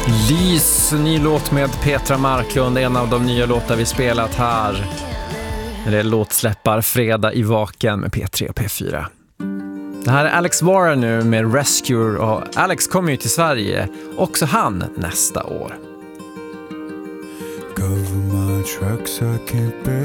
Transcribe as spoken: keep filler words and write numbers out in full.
Lys, ny låt med Petra Marklund, en av de nya låtar vi spelat här. Det är låtsläppar fredag i Vaken med P tre och P fyra. Det här är Alex Warren nu med Rescue, och Alex kommer ju till Sverige, också han nästa år. Cover my tracks, I can't bear